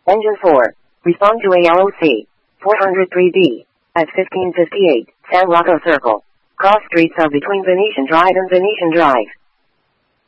Engine 4. Respond to ALOC. 403B. At 1558, San Rocco Circle. Cross streets are between Venetian Drive and Venetian Drive.